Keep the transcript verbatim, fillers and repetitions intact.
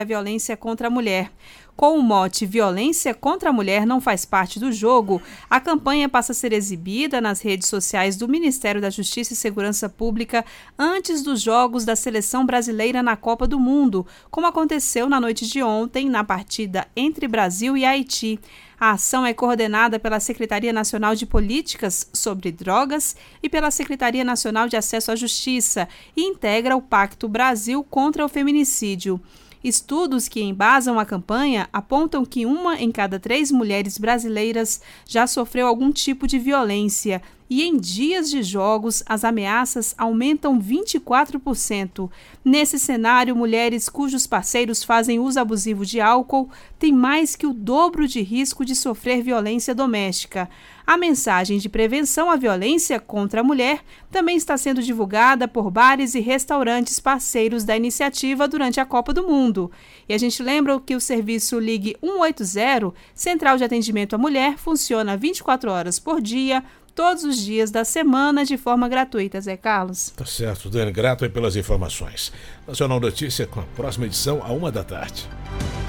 a violência contra a mulher. Com o mote "Violência contra a Mulher não faz parte do jogo", a campanha passa a ser exibida nas redes sociais do Ministério da Justiça e Segurança Pública antes dos Jogos da Seleção Brasileira na Copa do Mundo, como aconteceu na noite de ontem na partida entre Brasil e Haiti. A ação é coordenada pela Secretaria Nacional de Políticas sobre Drogas e pela Secretaria Nacional de Acesso à Justiça e integra o Pacto Brasil contra o Feminicídio. Estudos que embasam a campanha apontam que uma em cada três mulheres brasileiras já sofreu algum tipo de violência e em dias de jogos as ameaças aumentam vinte e quatro por cento. Nesse cenário, mulheres cujos parceiros fazem uso abusivo de álcool têm mais que o dobro de risco de sofrer violência doméstica. A mensagem de prevenção à violência contra a mulher também está sendo divulgada por bares e restaurantes parceiros da iniciativa durante a Copa do Mundo. E a gente lembra que o serviço Ligue um oito zero, Central de Atendimento à Mulher, funciona vinte e quatro horas por dia, todos os dias da semana, de forma gratuita, Zé Carlos. Tá certo, Dani, grato aí pelas informações. Nacional Notícia com a próxima edição, à uma da tarde.